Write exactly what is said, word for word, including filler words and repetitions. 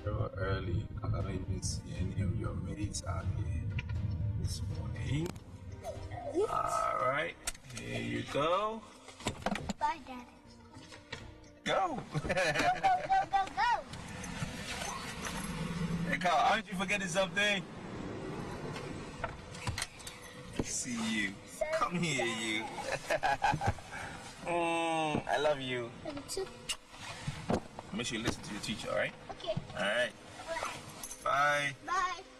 real early because I don't even see any of your mates out here this morning. Alright, here you go. Bye, Daddy. Go! Go, go, go, go! Hey, Carl, aren't you forgetting something? See you. Come here, you. mm, I love you. Love you too. Make sure you listen to your teacher, alright? Okay. Alright. Alright. Bye. Bye.